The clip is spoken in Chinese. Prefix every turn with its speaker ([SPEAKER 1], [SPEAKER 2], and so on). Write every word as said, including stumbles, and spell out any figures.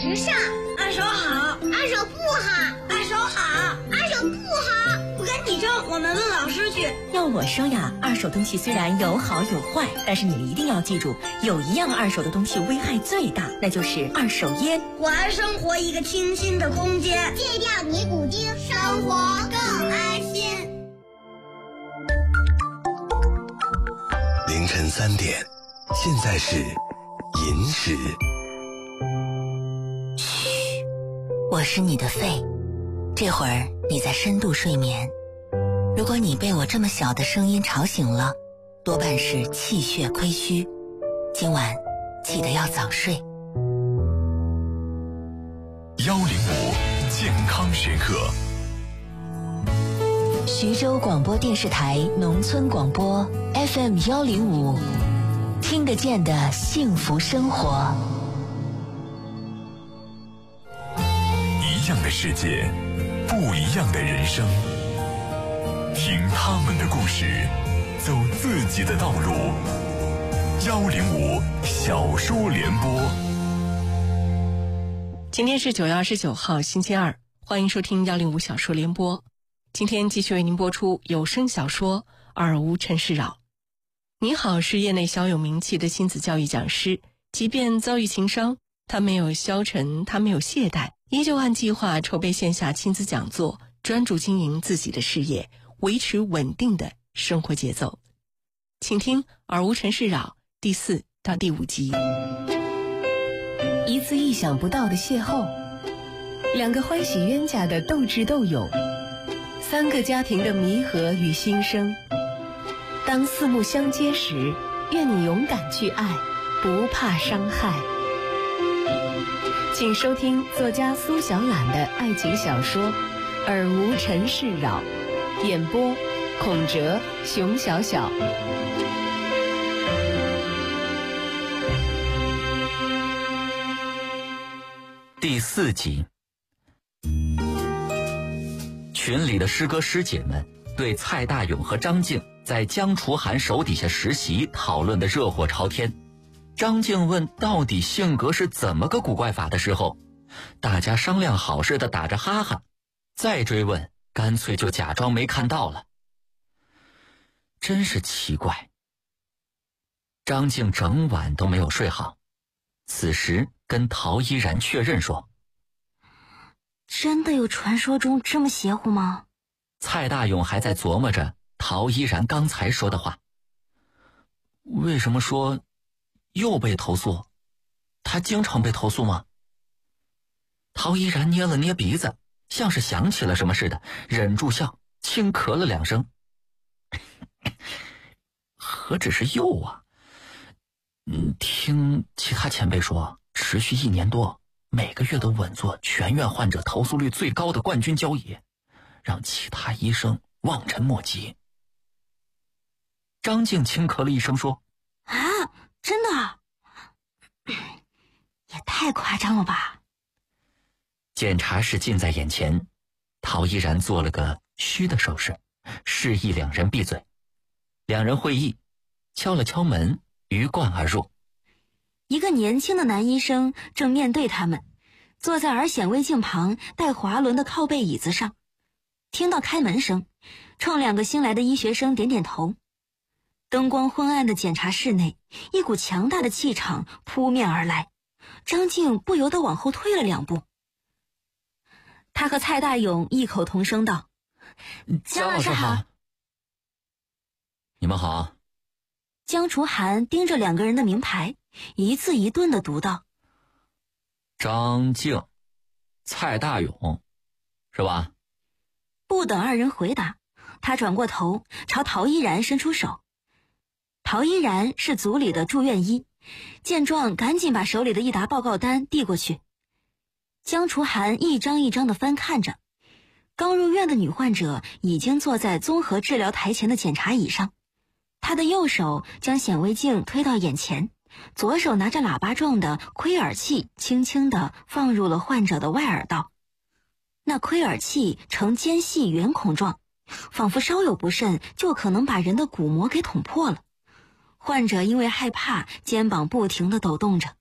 [SPEAKER 1] 时尚，
[SPEAKER 2] 二手好，
[SPEAKER 1] 二手不好，
[SPEAKER 2] 二手好，
[SPEAKER 1] 二手不好。
[SPEAKER 2] 不跟你争，我们问老师去。
[SPEAKER 3] 要我说呀，二手东西虽然有好有坏，但是你一定要记住，有一样二手的东西危害最大，那就是二手烟。
[SPEAKER 2] 还生活一个清新的空间，
[SPEAKER 1] 戒掉尼古丁，生活更安心。
[SPEAKER 4] 凌晨三点，现在是寅时。
[SPEAKER 3] 嘘，我是你的肺，这会儿你在深度睡眠。如果你被我这么小的声音吵醒了，多半是气血亏虚，今晚记得要早睡。
[SPEAKER 4] 幺零五健康时刻，
[SPEAKER 3] 徐州广播电视台农村广播 F M 幺零五，听得见的幸福生活。
[SPEAKER 4] 一样的世界，不一样的人生。听他们的故事，走自己的道路。幺零五小说联播。
[SPEAKER 5] 今天是九月二十九号，星期二，欢迎收听幺零五小说联播。今天继续为您播出有声小说《耳无尘世扰》。你好是业内小有名气的亲子教育讲师，即便遭遇情伤，他没有消沉，他没有懈怠，依旧按计划筹备线下亲子讲座，专注经营自己的事业，维持稳定的生活节奏。请听《耳无尘世扰》第四到第五集。
[SPEAKER 6] 一次意想不到的邂逅，两个欢喜冤家的斗智斗勇，三个家庭的弥合与新生。当四目相接时，愿你勇敢去爱，不怕伤害。请收听作家苏小懒的爱情小说《耳无尘世扰》，演播孔哲、熊小小。
[SPEAKER 7] 第四集。群里的师哥师姐们对蔡大勇和张静在江楚涵手底下实习讨论的热火朝天。张静问到底性格是怎么个古怪法的时候，大家商量好似的打着哈哈，再追问干脆就假装没看到了。真是奇怪。张静整晚都没有睡好，此时跟陶依然确认说，
[SPEAKER 8] 真的有传说中这么邪乎吗？
[SPEAKER 7] 蔡大勇还在琢磨着陶依然刚才说的话。为什么说又被投诉？他经常被投诉吗？陶依然捏了捏鼻子，像是想起了什么似的，忍住笑，轻咳了两声。何止是又啊，嗯，听其他前辈说，持续一年多，每个月都稳坐全院患者投诉率最高的冠军交椅，让其他医生望尘莫及。张静轻咳了一声说，
[SPEAKER 8] 啊，真的啊？也太夸张了吧。
[SPEAKER 7] 检查室近在眼前，陶依然做了个虚的手势，示意两人闭嘴。两人会意，敲了敲门，鱼贯而入。
[SPEAKER 8] 一个年轻的男医生正面对他们，坐在儿显微镜旁带滑轮的靠背椅子上。听到开门声，冲两个新来的医学生点点头。灯光昏暗的检查室内，一股强大的气场扑面而来，张静不由得往后退了两步。他和蔡大勇异口同声道，
[SPEAKER 7] 江老师好。你们好。
[SPEAKER 8] 江楚涵盯着两个人的名牌，一字一顿地读道，
[SPEAKER 7] 张静，蔡大勇，是吧？
[SPEAKER 8] 不等二人回答，他转过头朝陶依然伸出手。陶依然是组里的住院医，见状赶紧把手里的一沓报告单递过去。江楚涵一张一张地翻看着，刚入院的女患者已经坐在综合治疗台前的检查椅上，她的右手将显微镜推到眼前，左手拿着喇叭状的窥耳器轻轻地放入了患者的外耳道。那窥耳器呈尖细圆孔状，仿佛稍有不慎就可能把人的鼓膜给捅破了。患者因为害怕，肩膀不停地抖动着。